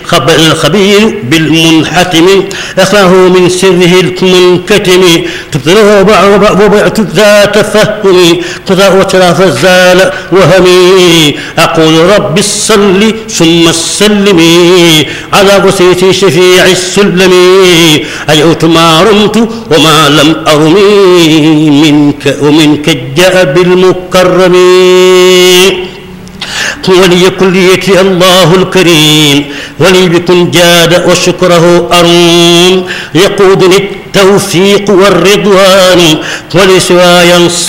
الخبير بالمنحتم أخاه من سره المنكتم تبطله وبعت ذات فهمي وتراف الزال وهمي أقول رب الصل ثم السلم على وسيط شفيع السلم أجعت ما رمت وما لم أرمي منك ومنك جاء بالمكرم ولي كليتي الله الكريم ولي بكن جاد وشكره أروم يقودني التوفيق والرضوان ولسواي